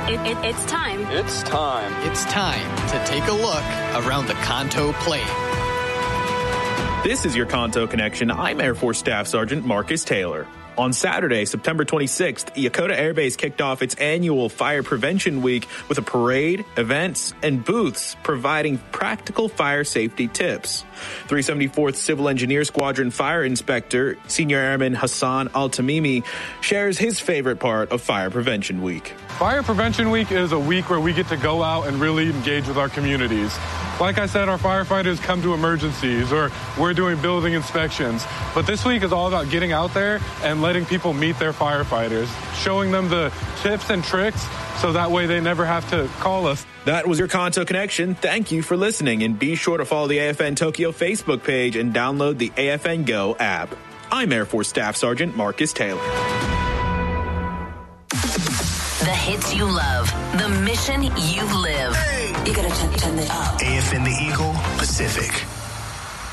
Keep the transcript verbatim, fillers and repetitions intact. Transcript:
It, it, it's time. It's time. It's time to take a look around the Kanto plate. This is your Kanto Connection. I'm Air Force Staff Sergeant Marcus Taylor. On Saturday, September twenty-sixth, Yokota Air Base kicked off its annual Fire Prevention Week with a parade, events, and booths providing practical fire safety tips. three seventy-fourth Civil Engineer Squadron Fire Inspector, Senior Airman Hassan Al-Tamimi, shares his favorite part of Fire Prevention Week. Fire Prevention Week is a week where we get to go out and really engage with our communities. Like I said, our firefighters come to emergencies or we're doing building inspections. But this week is all about getting out there and letting people meet their firefighters, showing them the tips and tricks so that way they never have to call us. That was your Kanto Connection. Thank you for listening, and be sure to follow the A F N Tokyo Facebook page and download the A F N Go app. I'm Air Force Staff Sergeant Marcus Taylor. The hits you love, the mission you live. You gotta turn, turn it up. A F N The Eagle, Pacific.